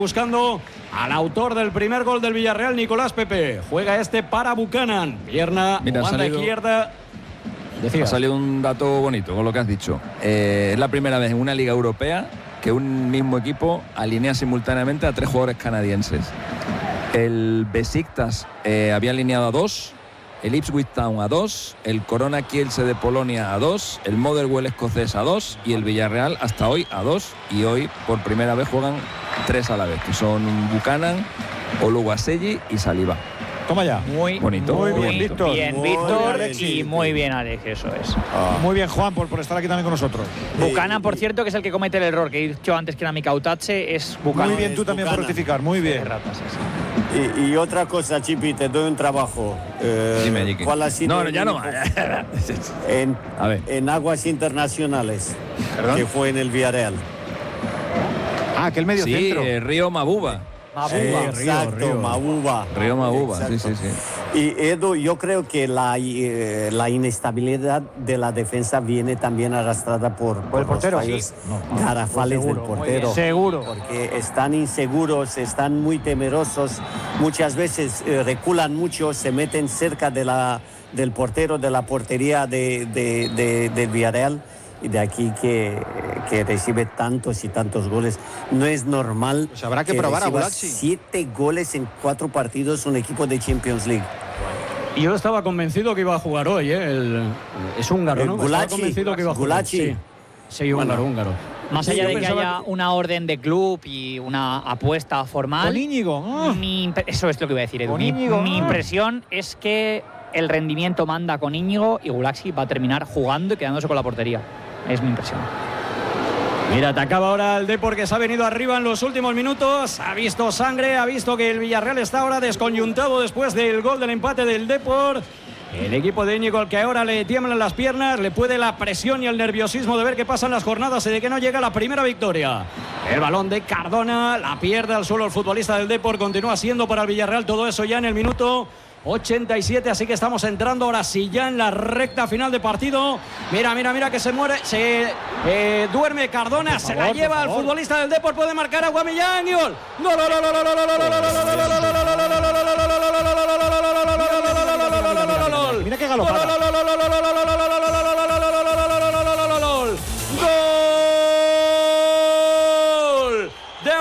Buscando al autor del primer gol del Villarreal, Nicolás Pepe. Juega para Buchanan. Pierna, banda izquierda. Ha salido un dato bonito con lo que has dicho. Es la primera vez en una liga europea que un mismo equipo alinea simultáneamente a 3 jugadores canadienses. El Besiktas había alineado a 2, el Ipswich Town a 2, el Corona Kielce de Polonia a 2, el Motherwell escocés a 2 y el Villarreal hasta hoy a 2. Y hoy por primera vez juegan 3 a la vez, que son Buchanan, Oluwaseyi y Saliba. Toma ya. Muy bonito. Muy bien, Víctor. Bien, Víctor, y muy bien, Alex, eso es. Muy bien, Juan, por estar aquí también con nosotros. Buchanan, por cierto, que es el que comete el error que he dicho antes, que era Mikautache, es Buchanan. Muy bien, tú también por rectificar, muy bien. Y otra cosa, Chipi, te doy un trabajo. Dime, ¿Cuál ha sido ya no. en aguas internacionales? ¿Perdón? Que fue en el Villarreal. Que el medio centro. Río Mabuba. Exacto, Mabuba. Río Mabuba, Exacto. sí. Y Edu, yo creo que la inestabilidad de la defensa viene también arrastrada por el portero, los fallos garrafales del portero. Seguro. Porque están inseguros, están muy temerosos, muchas veces reculan mucho, se meten cerca del portero, de la portería del Villarreal. Y de aquí que recibe tantos y tantos goles. No es normal. Pues habrá que probar a Gulaxi. 7 goles en 4 partidos un equipo de Champions League. Y yo estaba convencido que iba a jugar hoy, es húngaro, ¿no? Gulaxi. Estaba convencido que iba a jugar. Gulaxi. Sí, húngaro. Más allá de que haya una orden de club y una apuesta formal. Con Íñigo. Eso es lo que iba a decir, Edu. Íñigo, mi impresión es que el rendimiento manda con Íñigo y Gulaxi va a terminar jugando y quedándose con la portería. Es mi impresión. Mira, atacaba ahora el Depor, que se ha venido arriba en los últimos minutos. Ha visto sangre, ha visto que el Villarreal está ahora desconyuntado después del gol del empate del Depor. El equipo de Íñigo, al que ahora le tiemblan las piernas, le puede la presión y el nerviosismo de ver qué pasan las jornadas y de que no llega la primera victoria. El balón de Cardona, la pierde al suelo el futbolista del Depor. Continúa siendo para el Villarreal todo eso ya en el minuto 87, así que estamos entrando ahora sí ya en la recta final de partido. Mira que se duerme Cardona, se la lleva al futbolista del Depor, puede marcar Aubameyang y gol. Mira qué galopada. Gol de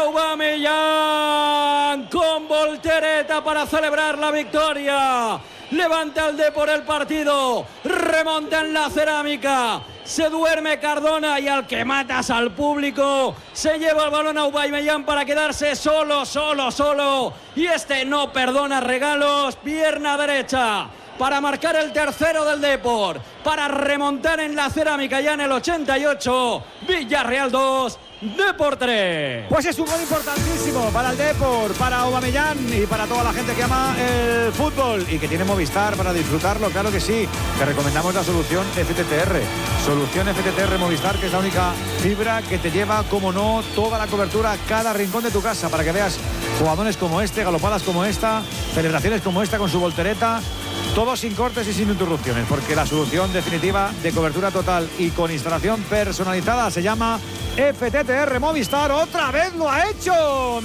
Aubameyang con voltereta para celebrar la victoria. Levanta el Depor el partido, remonta en la cerámica, se duerme Cardona y al que matas al público se lleva el balón a Aubameyang para quedarse solo. Y no perdona regalos, pierna derecha para marcar el tercero del Depor, para remontar en la cerámica ya en el 88. Villarreal 2, Depor 3. Pues es un gol importantísimo para el Depor, para Aubameyang y para toda la gente que ama el fútbol y que tiene Movistar para disfrutarlo, claro que sí. Te recomendamos la solución FTTR. Solución FTTR Movistar, que es la única fibra que te lleva, como no, toda la cobertura a cada rincón de tu casa para que veas jugadores como este, galopadas como esta, celebraciones como esta con su voltereta. Todo sin cortes y sin interrupciones, porque la solución definitiva de cobertura total y con instalación personalizada se llama FTTR Movistar. ¡Otra vez lo ha hecho,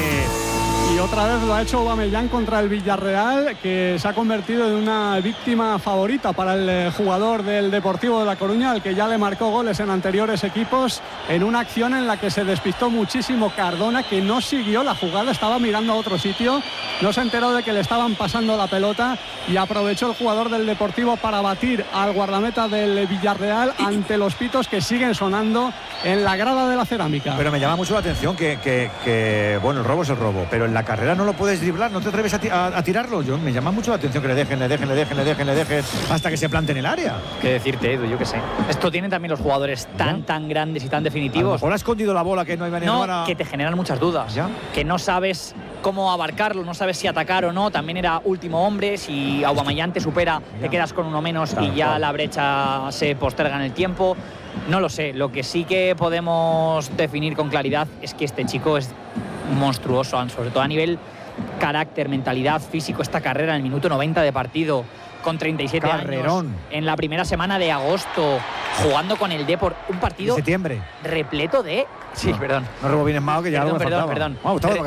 Y otra vez lo ha hecho Aubameyang contra el Villarreal, que se ha convertido en una víctima favorita para el jugador del Deportivo de La Coruña, al que ya le marcó goles en anteriores equipos, en una acción en la que se despistó muchísimo Cardona, que no siguió la jugada, estaba mirando a otro sitio, no se enteró de que le estaban pasando la pelota y aprovechó el jugador del Deportivo para batir al guardameta del Villarreal ante los pitos que siguen sonando en la grada de la cerámica. Pero me llama mucho la atención que bueno, el robo es el robo, pero en la carrera no lo puedes driblar, no te atreves a tirarlo. Me llama mucho la atención que le dejen hasta que se plante en el área. ¿Qué decirte, Edu? Yo qué sé. Esto tienen también los jugadores tan grandes y tan A lo definitivos. mejor ha escondido la bola, que no hay manera. Que te generan muchas dudas. ¿Ya? Que no sabes cómo abarcarlo, no sabes si atacar o no. También era último hombre. Si Aubameyang te supera, te quedas con uno menos y ya la brecha se posterga en el tiempo. No lo sé. Lo que sí que podemos definir con claridad es que este chico es monstruoso, sobre todo a nivel carácter, mentalidad, físico. Esta carrera en el minuto 90 de partido, con 37 Carrerón. años, en la primera semana de agosto, jugando con el Depor, un partido septiembre repleto de... Sí, perdón. No rebobines más, que ya Perdón. algo me faltaba. Vamos,